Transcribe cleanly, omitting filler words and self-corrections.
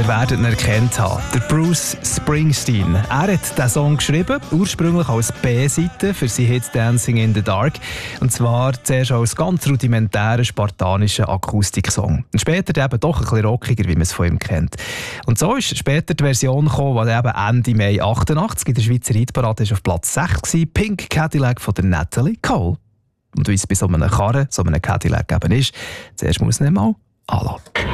ihr werdet ihn erkannt haben. Der Bruce Springsteen. Er hat diesen Song geschrieben, ursprünglich als B-Seite für sein Hit «Dancing in the Dark». Und zwar zuerst als ganz rudimentären, spartanischen Akustiksong. Und später eben doch ein bisschen rockiger, wie man es von ihm kennt. Und so ist später die Version gekommen, die eben Ende Mai 88 in der Schweizer Hitparade auf Platz 6 war, «Pink Cadillac» von der Natalie Cole. Und wie es bei so einem Karren, so einem Cadillac eben ist, zuerst muss man ihn mal anlassen.